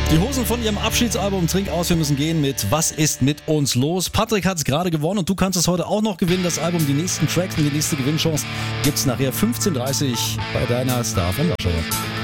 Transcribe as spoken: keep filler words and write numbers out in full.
Die Hosen von ihrem Abschiedsalbum Trink aus, wir müssen gehen mit Was ist mit uns los? Patrick hat es gerade gewonnen und du kannst es heute auch noch gewinnen. Das Album, die nächsten Tracks und die nächste Gewinnchance gibt's nachher fünfzehn Uhr dreißig bei deiner Star von Laschet.